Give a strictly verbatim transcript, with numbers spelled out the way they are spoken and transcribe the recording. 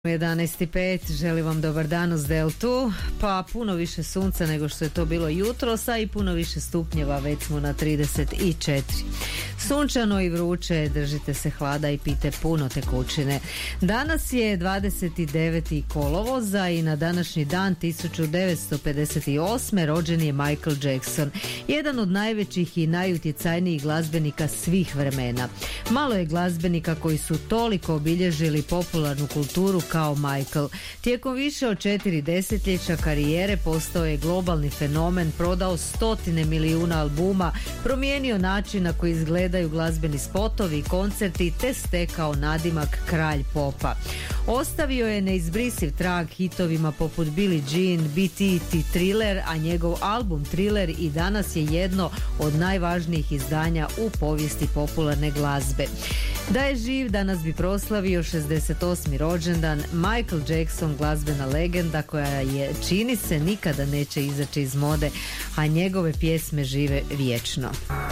jedanaest i pet, želim vam dobar dan uz Deltu. Pa puno više sunca nego što je to bilo jutros, a i puno više stupnjeva, već smo na trideset četiri. Sunčano i vruće, držite se hlada i pite puno tekućine. Danas je dvadeset deveti kolovoza i na današnji dan tisuću devetsto pedeset osme rođen je Michael Jackson, jedan od najvećih i najutjecajnijih glazbenika svih vremena. Malo je glazbenika koji su toliko obilježili popularnu kulturu kao Michael. Tijekom više od četiri desetljeća karijere postao je globalni fenomen, prodao stotine milijuna albuma, promijenio način na koji izgledaju glazbeni spotovi i koncerti te stekao nadimak kralj popa. Ostavio je neizbrisiv trag hitovima poput Billie Jean, B T i Thriller, a njegov album Thriller i danas je jedno od najvažnijih izdanja u povijesti popularne glazbe. Da je živ, danas bi proslavio šezdeset osmi rođendan Michael Jackson, glazbena legenda koja je, čini se, nikada neće izaći iz mode, a njegove pjesme žive vječno.